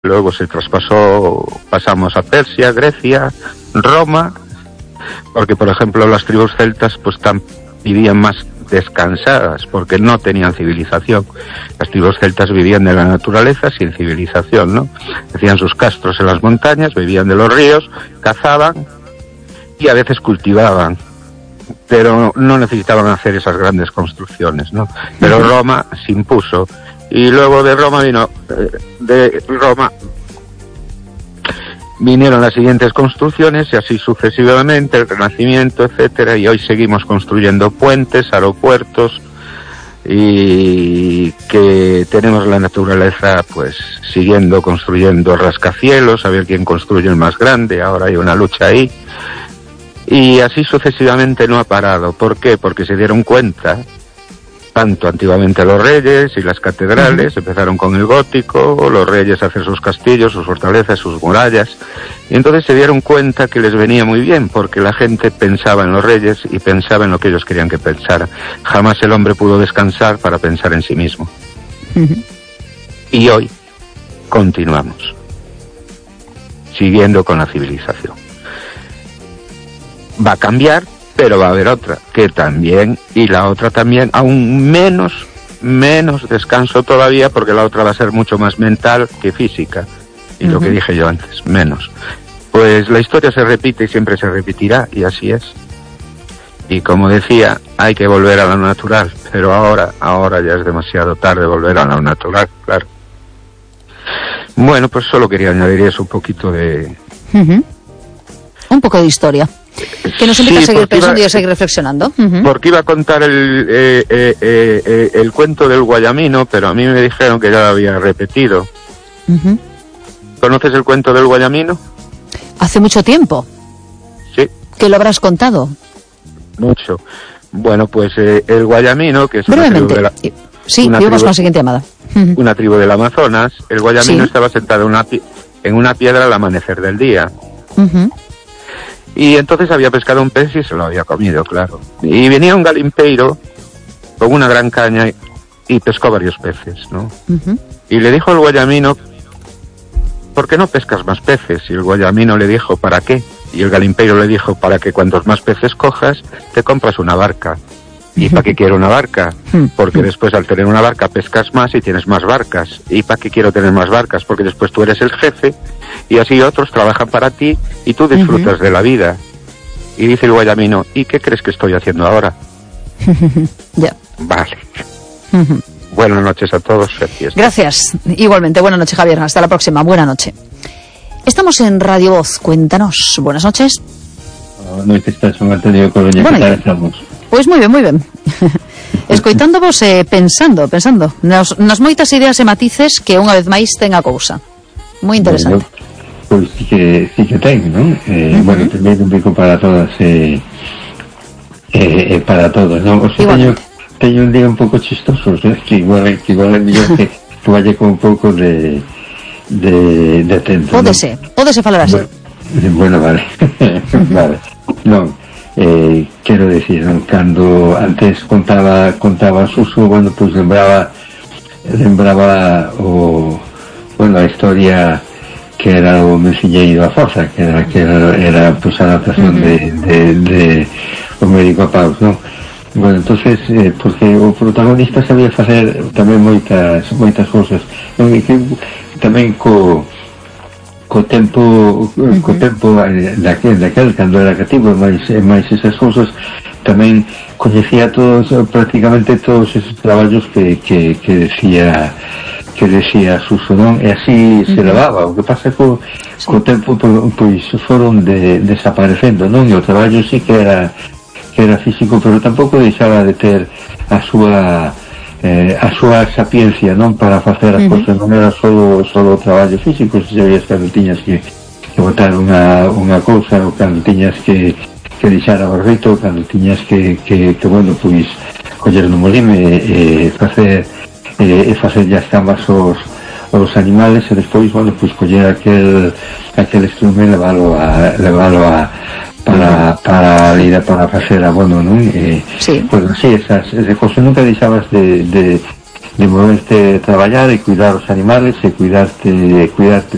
luego pasamos a Persia, Grecia, Roma, porque por ejemplo las tribus celtas pues vivían más descansadas porque no tenían civilización. Las tribus celtas vivían de la naturaleza sin civilización, ¿no? Hacían sus castros en las montañas, vivían de los ríos, cazaban y a veces cultivaban, pero no necesitaban hacer esas grandes construcciones, ¿no? Pero Roma se impuso, y luego de Roma vinieron las siguientes construcciones y así sucesivamente, el Renacimiento, etcétera, y hoy seguimos construyendo puentes, aeropuertos, y que tenemos la naturaleza pues siguiendo construyendo rascacielos, a ver quién construye el más grande. Ahora hay una lucha ahí, y así sucesivamente no ha parado. ¿Por qué? Porque se dieron cuenta, tanto antiguamente los reyes y las catedrales, empezaron con el gótico, los reyes a hacer sus castillos, sus fortalezas, sus murallas, y entonces se dieron cuenta que les venía muy bien, porque la gente pensaba en los reyes y pensaba en lo que ellos querían que pensara. Jamás el hombre pudo descansar para pensar en sí mismo. Y hoy continuamos, siguiendo con la civilización. Va a cambiar, pero va a haber otra, que también, y la otra también, aún menos descanso todavía, porque la otra va a ser mucho más mental que física, y lo que dije yo antes, menos. Pues la historia se repite y siempre se repetirá, y así es. Y como decía, hay que volver a lo natural, pero ahora ya es demasiado tarde volver a lo natural, claro. Bueno, pues solo quería añadir eso, un poquito de... Un poco de historia. Que nos invita a seguir pensando y a seguir reflexionando. Porque iba a contar el cuento del guayamino, pero a mí me dijeron que ya lo había repetido. ¿Conoces el cuento del guayamino? Hace mucho tiempo. Sí. ¿Que lo habrás contado? Mucho. Bueno, pues el guayamino, que es brevemente. Una tribu sí, vamos con la siguiente llamada. Una tribu del Amazonas. El guayamino estaba sentado en una piedra al amanecer del día. Y entonces había pescado un pez y se lo había comido, claro. Y venía un galimpeiro con una gran caña y pescó varios peces, ¿no? Y le dijo al guayamino, ¿por qué no pescas más peces? Y el guayamino le dijo, ¿para qué? Y el galimpeiro le dijo, para que cuantos más peces cojas, te compras una barca. ¿Y para qué quiero una barca? Porque después al tener una barca pescas más y tienes más barcas. ¿Y para qué quiero tener más barcas? Porque después tú eres el jefe y así otros trabajan para ti y tú disfrutas de la vida. Y dice el guayamino, ¿y qué crees que estoy haciendo ahora? Ya. Vale. Buenas noches a todos. Gracias. Igualmente. Buenas noches, Javier. Hasta la próxima. Buena noche. Estamos en Radio Voz. Cuéntanos. Buenas noches. Buenas noches, son Antonio Coloña. ¿Qué tal estamos? Pois moi ben. Escoitándovos pensando nas moitas ideas e matices que unha vez máis ten a cousa. Moi interesante. Pois sí que ten, non? Bueno, primeiro un bico para todas para todos, non? O sea, teño un día un pouco chistoso, que igual é mellor que vaya con un pouco de atento. Pódese falar así. Bueno, vale. Vale. Non. Quero decir, cando antes contaba Suso, bueno, pues lembraba a historia que era o Mencilleiro a Forza, que era pues a adaptación de o médico a Paus, non? Bueno, entonces, porque o protagonista sabía facer tamén moitas cousas, non? E que tamén co tempo daquel cando era cativo e máis esas cousas, tamén coñecía prácticamente todos esos traballos que decía Suso, non? E así se levaba. O que pasa co tempo pois foron desaparecendo, non? E o traballo sí que era físico, pero tampouco deixaba de ter a súa sapiencia, non, para facer as cousas. Non era solo o traballo físico, se sabías cando tiñas que botar unha cousa, ou cando tiñas que deixar a barrito, cando tiñas que bueno, pois coller no molime e facer as camas aos animales, e despois, bueno, pois coller aquel estrume e levalo a para facer abono, non? Pues así, esas cosas nunca deixabas de moverte, traballar e cuidar os animales e cuidarte